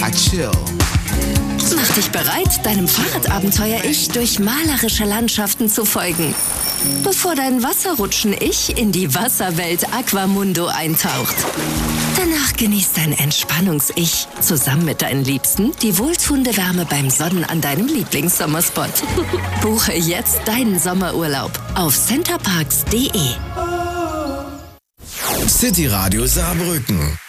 I chill. Mach dich bereit, deinem Fahrradabenteuer-Ich durch malerische Landschaften zu folgen, bevor dein Wasserrutschen-Ich in die Wasserwelt Aquamundo eintaucht. Danach genießt dein Entspannungs-Ich zusammen mit deinen Liebsten die wohltuende Wärme beim Sonnen an deinem Lieblingssommerspot. Buche jetzt deinen Sommerurlaub auf centerparks.de. City Radio Saarbrücken.